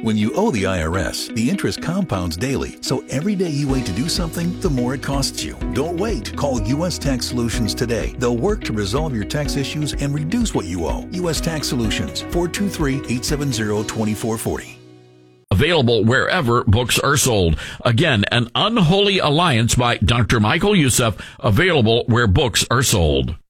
When you owe the IRS, the interest compounds daily, so every day you wait to do something, the more it costs you. Don't wait. Call U.S. Tax Solutions today. They'll work to resolve your tax issues and reduce what you owe. U.S. Tax Solutions, 423-870-2440. Available wherever books are sold. Again, An Unholy Alliance by Dr. Michael Youssef, available where books are sold.